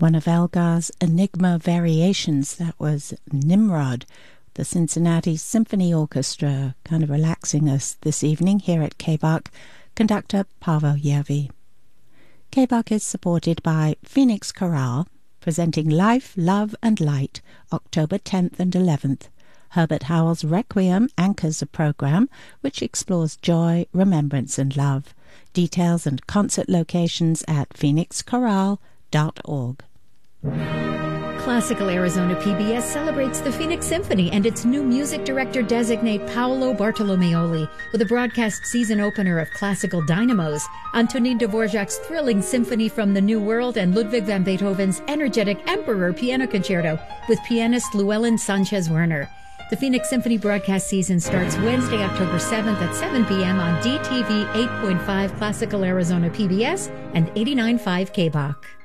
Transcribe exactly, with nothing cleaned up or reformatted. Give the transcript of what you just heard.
One of Elgar's Enigma variations, that was Nimrod, the Cincinnati Symphony Orchestra, kind of relaxing us this evening here at K B A C, conductor Pavel Järvi. K B A C is supported by Phoenix Chorale, presenting Life, Love and Light, October tenth and eleventh. Herbert Howell's Requiem anchors a program which explores joy, remembrance and love. Details and concert locations at phoenix chorale dot org. Classical Arizona P B S celebrates the Phoenix Symphony and its new music director-designate Paolo Bartolomeoli with a broadcast season opener of Classical Dynamos, Antonin Dvorak's thrilling Symphony from the New World, and Ludwig van Beethoven's energetic Emperor Piano Concerto with pianist Llewellyn Sanchez-Werner. The Phoenix Symphony broadcast season starts Wednesday, October seventh at seven p.m. on D T V eight point five Classical Arizona P B S and eighty-nine point five K B A C.